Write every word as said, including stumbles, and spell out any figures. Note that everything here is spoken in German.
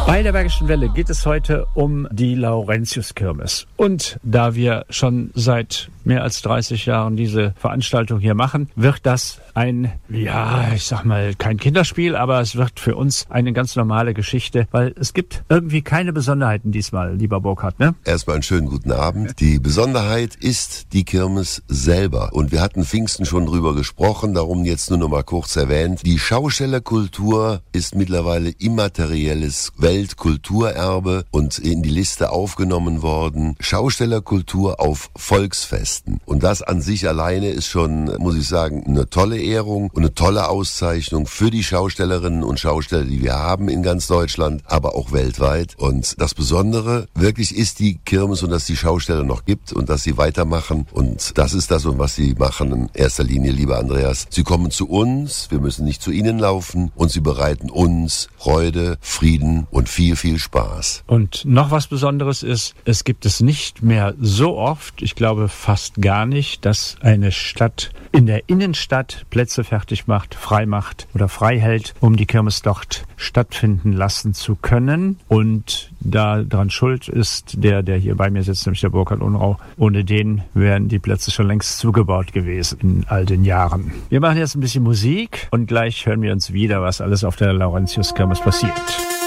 Bei der Bergischen Welle geht es heute um die Laurentiuskirmes. Und da wir schon seit mehr als dreißig Jahren diese Veranstaltung hier machen, wird das ein, ja, ich sag mal, kein Kinderspiel, aber es wird für uns eine ganz normale Geschichte, weil es gibt irgendwie keine Besonderheiten diesmal, lieber Burkhard, ne? Erstmal einen schönen guten Abend. Die Besonderheit ist die Kirmes selber. Und wir hatten Pfingsten schon drüber gesprochen, darum jetzt nur noch mal kurz erwähnt. Die Schaustellerkultur ist mittlerweile immaterielles Weltkulturerbe und in die Liste aufgenommen worden. Schaustellerkultur auf Volksfesten. Und das an sich alleine ist schon, muss ich sagen, eine tolle Ehrung und eine tolle Auszeichnung für die Schaustellerinnen und Schausteller, die wir haben in ganz Deutschland, aber auch weltweit. Und das Besondere wirklich ist die Kirmes und dass die Schausteller noch gibt und dass sie weitermachen. Und das ist das, was sie machen in erster Linie, lieber Andreas. Sie kommen zu uns, wir müssen nicht zu ihnen laufen und sie bereiten uns Freude, Frieden und viel, viel Spaß. Und noch was Besonderes ist, es gibt es nicht mehr so oft, ich glaube fast gar nicht, dass eine Stadt in der Innenstadt Plätze fertig macht, frei macht oder frei hält, um die Kirmes dort stattfinden lassen zu können. Und da dran schuld ist der, der hier bei mir sitzt, nämlich der Burkhard Unrau. Ohne den wären die Plätze schon längst zugebaut gewesen in all den Jahren. Wir machen jetzt ein bisschen Musik und gleich hören wir uns wieder, was alles auf der Laurentiuskirmes passiert.